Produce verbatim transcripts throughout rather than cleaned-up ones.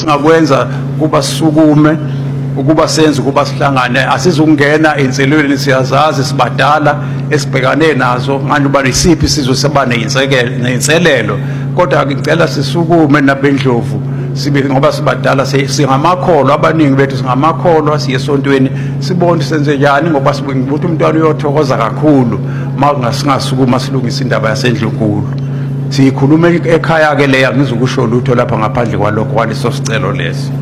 singakwenza kuba sisukume ukuba senze ukuba sihlangane asizungena enselweni siyazazi sibadala esibhekane nazo ngani uba isiphi isizwe sebane inselelo kodwa ngicela sisukume nabendlovu sibe ngoba sibadala singamakholwa abaningi bethu singamakholwa siye esontweni sibone senze njani ngoba sibona ukuthi umntwana uyothokoza kakhulu makungasingasukuma silungisa indaba yasendlunkulu siyikhuluma ekhaya ke leya ngizokusho lutho lapha ngaphandle kwalokho kwaleso sicelo leso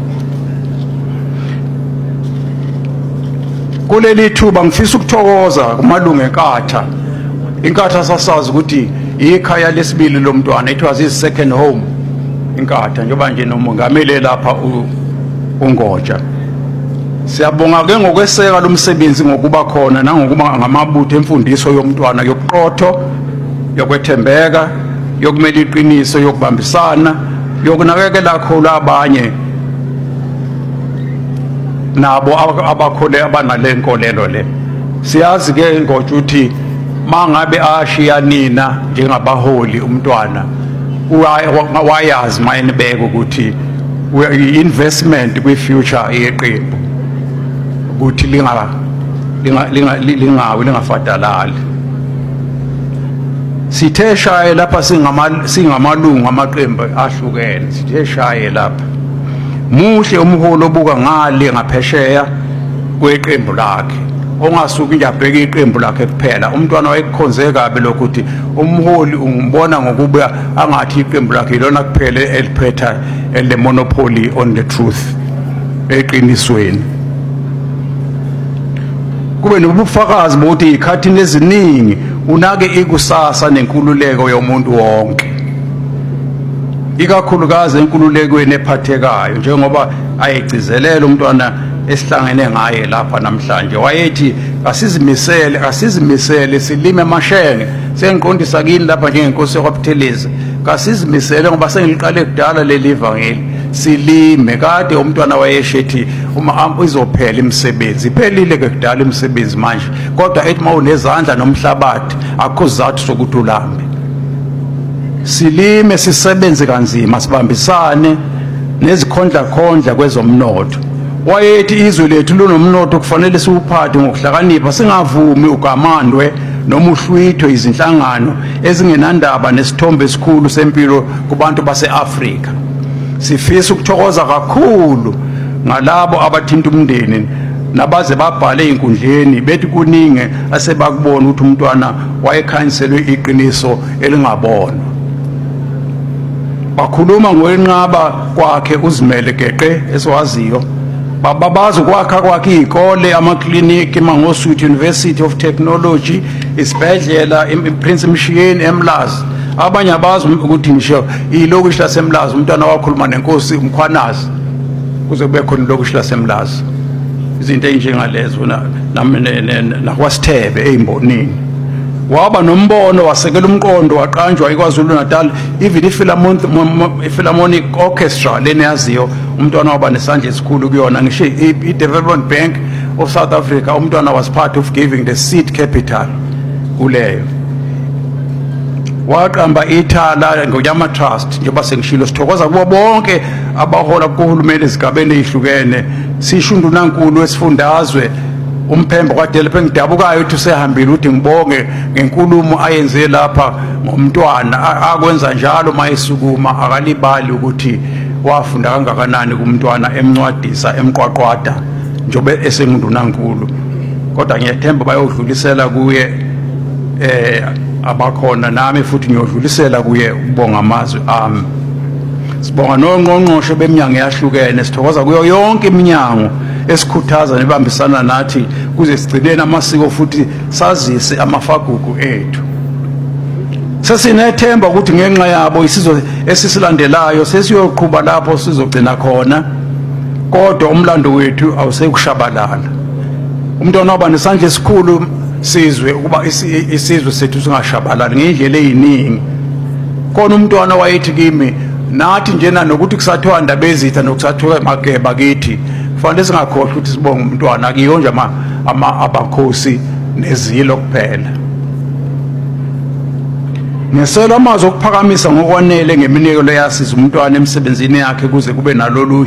kuleli thuba ngifisa ukuthokoza kumalungu enkatha inkatha sasazi ukuthi ikhaya lesibili lomntwana it was his second home inkatha njengoba nje nomongameli lapha uNgoja siyabonga ke ngokweseka lomsebenzi ngokuba khona nangokuba ngamabutho emfundiso yomntwana yokuqotho yokwethembeka yokumela iqiniso yokubambisana yokunakekela khona abanye nabo abakhole abanale nkolelo le siyazi ke ngokuthi mangabe ashiya nina njengabaholi umntwana wayazi mayinibeka ukuthi investment kwi future yeqembu ukuthi linga lingawi lingafadalali sithe shaye lapha singama singamalungu amaqembu ahlukene sithe shaye lapha muhle umholo obuka ngale ngaphesheya kweqembu lakhe ongasuki nje abheka iqembu lakhe kuphela umntwana wayekhonze kabe lokuthi umholi umbona ngokuba angathi iqembu lakhe ilona kuphela eliphetha ele monopoly on the truth eqinisweni kube nobufakazi bokuthi ikhathini eziningi unake ikusasa nenkululeko yomuntu wonke ikakhulukazi enkululekweni ephathekayo njengoba ayegcizelela umntwana esihlangene ngaye lapha namhlanje wayethi asizimisele asizimisele silime amashenge sengiqondisa kini lapha njengenkosi yakwaButhelezi kasizimisele ngoba sengiliqale kudala leli ivangeli silime kade umntwana wayeshethi uma izophela imisebenzi iphelile ke kudala imisebenzi manje kodwa ethi mawunezandla nomhlabathi akho sizathu sokuthi ulambe silime sisebenze kanzima sibambisane nezikhondla khondla kwezomnotho wayethi izwe lethu lunomnotho kufanele siwuphathe ngokuhlakanipha singavumi ugamandwe noma uhlwithwe izinhlangano ezingenandaba nesithombe esikhulu sempilo kubantu baseAfrika sifisa ukuthokoza kakhulu ngalabo abathinta umndeni nabaze babhale inkundleni bethi kuningi asebakubona ukuthi umntwana wayekhanyiselwe iqiniso elingabonwa bakhuluma ngokwenqaba kwakhe uzimele geqe esiwaziyo bababazi kwakha kwakhe izikole amakliniki eMangosuthu University of Technology isibhedlela ePrince Mshiyeni eMlazi abanye abazi ukuthi ngisho ilokishi laseMlazi umntwana wakhuluma nenkosi uMkhwanazi kuze kube khona ilokishi laseMlazi izinto enjengalezo na nakwasithebe ezimbonini waba nombono wasekela umqondo waqanjwa eKwaZulu Natal even iPhilharmonic Orchestra leneyaziyo umntwana waba nesandla esikhulu kuyona ngisho iDevelopment Bank of South Africa umntwana was part of giving the seed capital kuleyo waqamba ithala ngoyama trust njengoba sengishilo sithokoza kubo bonke abahola kuhulumeni ezigabeni ezihlukene sishundu nankulu esifundazwe umphemba kwaDelphi ngidabukayo uthi usehambile uthi ngibonge ngenkulumo ayenze lapha ngomntwana akwenza njalo mayesukuma akalibali ukuthi wafunda kangakanani kumntwana emncwadisa emqwaqwada njobe esengundunankulu kodwa ngiyethemba bayodlulisela kuye eh abakhona nami futhi ngiyodlulisela kuye ubonga amazwi ami sibonga nongqongqoshe beminyango yahlukene sithokoza kuyo yonke iminyango esikhuthaza nebambisana nathi kuze sigcinene amasiko futhi sazise amafagugu ethu sesinethemba ukuthi ngenxa yabo isizwe esisilandelayo sesiyoqhubha lapho sizogcina khona kodwa umlando wethu awusekushabalala umntwana waba nesandla esikhulu sizwe ukuba isizwe sethu singashabalali ngendlela eziningi khona umntwana wayethi kimi nathi njena nokuthi kusathiwa indaba ezitha nokusathiwa mageba kithi kufanele singakhohlwa ukuthi sibonge umntwana akuyonje ama abakhosi nezilo kuphela ngesela amazwi okuphakamisa ngokwanele ngeminikelo yasiza umntwana emsebenzini yakhe kuze kube nalolu